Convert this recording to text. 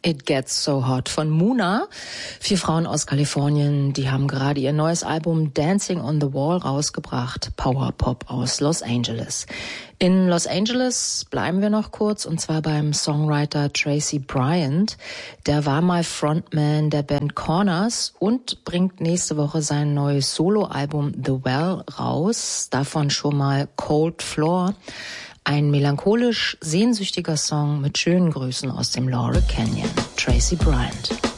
It Gets So Hot von Muna. 4 Frauen aus Kalifornien, die haben gerade ihr neues Album Dancing on the Wall rausgebracht. Power Pop aus Los Angeles. In Los Angeles bleiben wir noch kurz, und zwar beim Songwriter Tracy Bryant. Der war mal Frontman der Band Corners und bringt nächste Woche sein neues Soloalbum The Well raus. Davon schon mal Cold Floor. Ein melancholisch sehnsüchtiger Song mit schönen Grüßen aus dem Laurel Canyon. Tracy Bryant.